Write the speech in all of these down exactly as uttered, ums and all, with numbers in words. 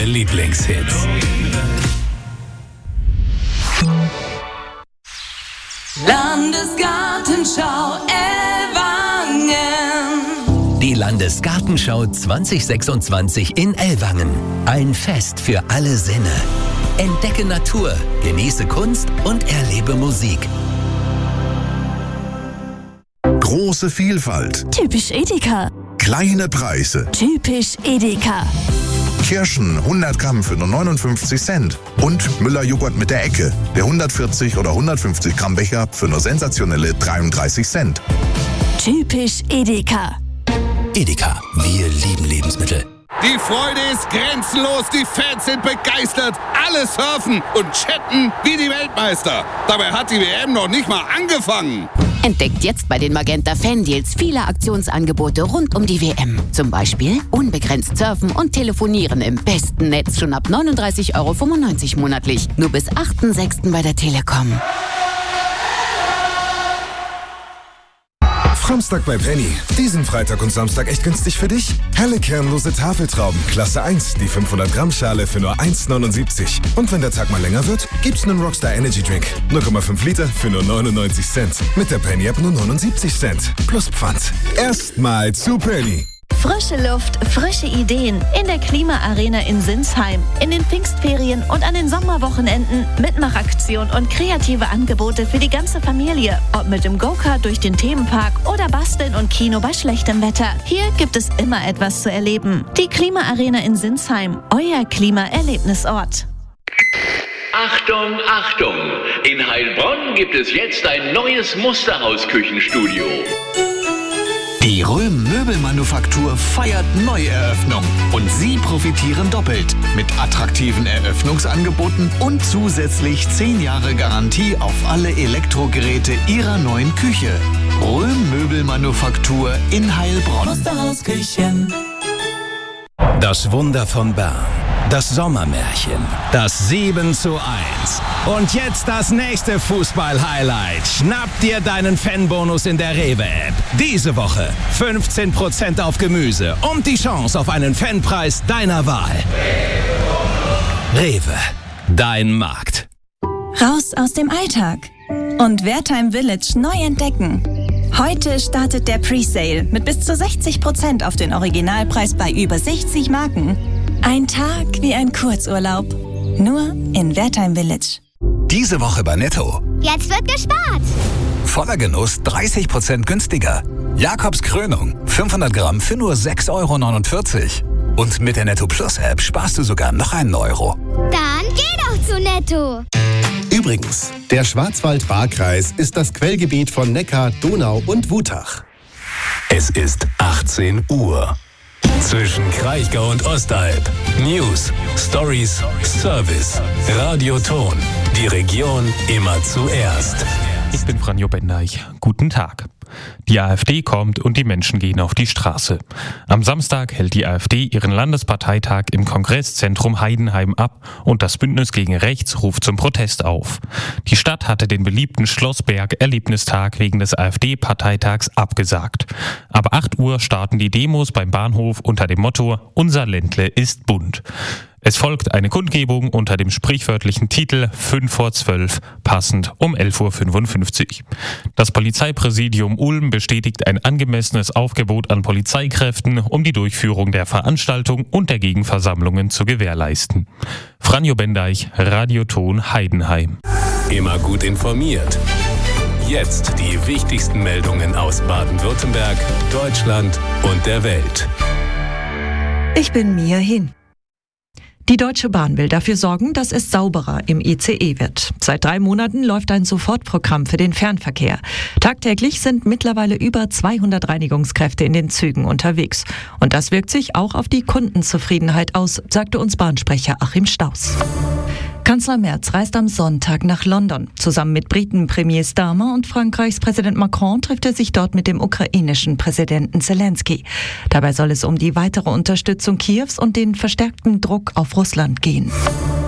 Lieblingshits. Landesgartenschau Ellwangen. Die Landesgartenschau zwanzig sechsundzwanzig in Ellwangen. Ein Fest für alle Sinne. Entdecke Natur, genieße Kunst und erlebe Musik. Große Vielfalt. Typisch Edeka. Kleine Preise. Typisch Edeka. Kirschen hundert Gramm für nur neunundfünfzig Cent. Und Müller-Joghurt mit der Ecke. Der hundertvierzig oder hundertfünfzig Gramm Becher für nur sensationelle dreiunddreißig Cent. Typisch Edeka. Edeka, wir lieben Lebensmittel. Die Freude ist grenzenlos, die Fans sind begeistert, alle surfen und chatten wie die Weltmeister. Dabei hat die W M noch nicht mal angefangen. Entdeckt jetzt bei den Magenta Fan-Deals viele Aktionsangebote rund um die W M. Zum Beispiel unbegrenzt surfen und telefonieren im besten Netz schon ab neununddreißig Euro fünfundneunzig monatlich. Nur bis achten sechsten bei der Telekom. Samstag bei Penny. Diesen Freitag und Samstag echt günstig für dich. Helle kernlose Tafeltrauben, Klasse eins, die fünfhundert Gramm Schale für nur eins neunundsiebzig. Und wenn der Tag mal länger wird, gibt's einen Rockstar Energy Drink. null Komma fünf Liter für nur neunundneunzig Cent. Mit der Penny App nur neunundsiebzig Cent. Plus Pfand. Erstmal zu Penny. Frische Luft, frische Ideen in der Klimaarena in Sinsheim. In den Pfingstferien und an den Sommerwochenenden Mitmachaktion und kreative Angebote für die ganze Familie. Ob mit dem Go-Kart durch den Themenpark oder Basteln und Kino bei schlechtem Wetter. Hier gibt es immer etwas zu erleben. Die Klimaarena in Sinsheim, euer Klimaerlebnisort. Achtung, Achtung! In Heilbronn gibt es jetzt ein neues Musterhaus-Küchenstudio. Die Röhm Möbelmanufaktur feiert Neueröffnung und Sie profitieren doppelt mit attraktiven Eröffnungsangeboten und zusätzlich zehn Jahre Garantie auf alle Elektrogeräte Ihrer neuen Küche. Röhm Möbelmanufaktur in Heilbronn. Musterhausküchen. Das Wunder von Bern. Das Sommermärchen. Das sieben zu eins. Und jetzt das nächste Fußball-Highlight. Schnapp dir deinen Fanbonus in der Rewe-App. Diese Woche fünfzehn Prozent auf Gemüse und die Chance auf einen Fanpreis deiner Wahl. Rewe, dein Markt. Raus aus dem Alltag und Wertheim Village neu entdecken. Heute startet der Presale mit bis zu sechzig Prozent auf den Originalpreis bei über sechzig Marken. Ein Tag wie ein Kurzurlaub. Nur in Wertheim Village. Diese Woche bei Netto. Jetzt wird gespart. Voller Genuss dreißig Prozent günstiger. Jakobs Krönung fünfhundert Gramm für nur sechs Euro neunundvierzig. Und mit der Netto Plus App sparst du sogar noch einen Euro. Dann geh doch zu Netto. Übrigens, der Schwarzwald-Baar-Kreis ist das Quellgebiet von Neckar, Donau und Wutach. Es ist achtzehn Uhr. Zwischen Kraichgau und Ostalb. News, Stories, Service, Radioton. Die Region immer zuerst. Ich bin Franjo Bendeich. Guten Tag. Die AfD kommt und die Menschen gehen auf die Straße. Am Samstag hält die AfD ihren Landesparteitag im Kongresszentrum Heidenheim ab und das Bündnis gegen Rechts ruft zum Protest auf. Die Stadt hatte den beliebten Schlossberg-Erlebnistag wegen des AfD-Parteitags abgesagt. Ab acht Uhr starten die Demos beim Bahnhof unter dem Motto „Unser Ländle ist bunt". Es folgt eine Kundgebung unter dem sprichwörtlichen Titel fünf vor zwölf, passend um elf Uhr fünfundfünfzig. Das Polizeipräsidium Ulm bestätigt ein angemessenes Aufgebot an Polizeikräften, um die Durchführung der Veranstaltung und der Gegenversammlungen zu gewährleisten. Franjo Bendeich, Radioton Heidenheim. Immer gut informiert. Jetzt die wichtigsten Meldungen aus Baden-Württemberg, Deutschland und der Welt. Ich bin Mia Hin. Die Deutsche Bahn will dafür sorgen, dass es sauberer im I C E wird. Seit drei Monaten läuft ein Sofortprogramm für den Fernverkehr. Tagtäglich sind mittlerweile über zweihundert Reinigungskräfte in den Zügen unterwegs. Und das wirkt sich auch auf die Kundenzufriedenheit aus, sagte uns Bahnsprecher Achim Staus. Kanzler Merz reist am Sonntag nach London. Zusammen mit Briten-Premier Starmer und Frankreichs Präsident Macron trifft er sich dort mit dem ukrainischen Präsidenten Zelensky. Dabei soll es um die weitere Unterstützung Kiews und den verstärkten Druck auf Russland gehen.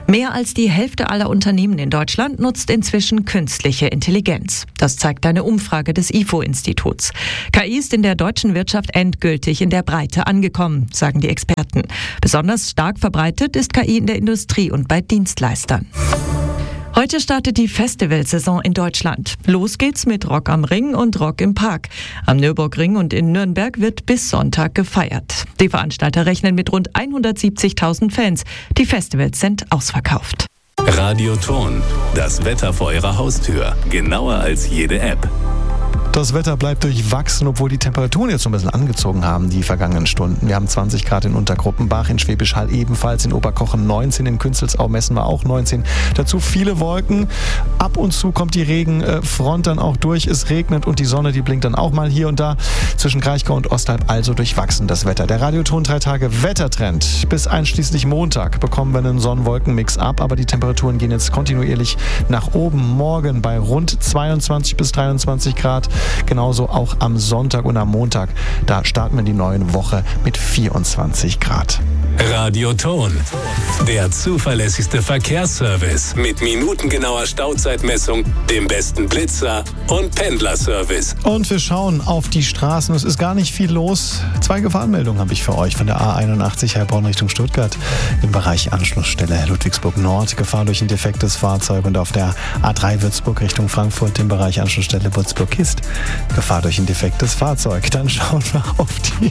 Mehr als die Hälfte aller Unternehmen in Deutschland nutzt inzwischen künstliche Intelligenz. Das zeigt eine Umfrage des I F O-Instituts. K I ist in der deutschen Wirtschaft endgültig in der Breite angekommen, sagen die Experten. Besonders stark verbreitet ist K I in der Industrie und bei Dienstleistern. Heute startet die Festivalsaison in Deutschland. Los geht's mit Rock am Ring und Rock im Park. Am Nürburgring und in Nürnberg wird bis Sonntag gefeiert. Die Veranstalter rechnen mit rund hundertsiebzigtausend Fans. Die Festivals sind ausverkauft. Radioton, das Wetter vor Ihrer Haustür. Genauer als jede App. Das Wetter bleibt durchwachsen, obwohl die Temperaturen jetzt so ein bisschen angezogen haben die vergangenen Stunden. Wir haben zwanzig Grad in Untergruppenbach, in Schwäbisch Hall ebenfalls, in Oberkochen neunzehn, in Künzelsau messen wir auch neunzehn. Dazu viele Wolken. Ab und zu kommt die Regenfront dann auch durch. Es regnet und die Sonne, die blinkt dann auch mal hier und da. Zwischen Kraichgau und Ostalb also durchwachsen das Wetter. Der Radioton drei Tage Wettertrend. Bis einschließlich Montag bekommen wir einen Sonnenwolkenmix ab, aber die Temperaturen gehen jetzt kontinuierlich nach oben. Morgen bei rund zweiundzwanzig bis dreiundzwanzig Grad. Genauso auch am Sonntag und am Montag. Da starten wir die neue Woche mit vierundzwanzig Grad. Radioton, der zuverlässigste Verkehrsservice mit minutengenauer Stauzeitmessung, dem besten Blitzer und Pendlerservice. Und wir schauen auf die Straßen. Es ist gar nicht viel los. Zwei Gefahrenmeldungen habe ich für euch von der A einundachtzig Heilbronn Richtung Stuttgart im Bereich Anschlussstelle Ludwigsburg Nord. Gefahr durch ein defektes Fahrzeug und auf der A drei Würzburg Richtung Frankfurt im Bereich Anschlussstelle Würzburg-Kist. Gefahr durch ein defektes Fahrzeug. Dann schauen wir auf die...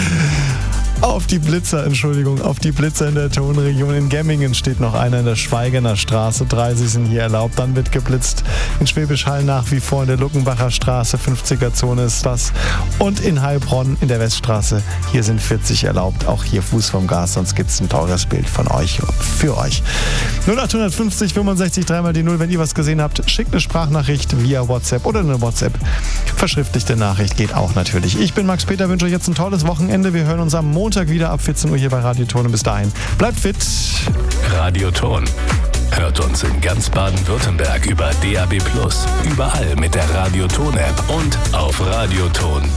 Auf die Blitzer, Entschuldigung, auf die Blitzer in der Tonregion. In Gemmingen steht noch einer in der Schweigener Straße. dreißig sind hier erlaubt. Dann wird geblitzt in Schwäbisch Hall nach wie vor in der Luckenbacher Straße. fünfziger Zone ist das. Und in Heilbronn in der Weststraße. Hier sind vierzig erlaubt. Auch hier Fuß vom Gas, sonst gibt es ein teures Bild von euch für euch. null acht fünfzig fünfundsechzig drei mal die null. Wenn ihr was gesehen habt, schickt eine Sprachnachricht via WhatsApp oder eine WhatsApp. Verschriftlichte Nachricht geht auch natürlich. Ich bin Max Peter, wünsche euch jetzt ein tolles Wochenende. Wir hören uns am Montag Montag wieder ab vierzehn Uhr hier bei Radioton und bis dahin bleibt fit. Radioton hört uns in ganz Baden-Württemberg über D A B plus, überall mit der Radioton-App und auf radioton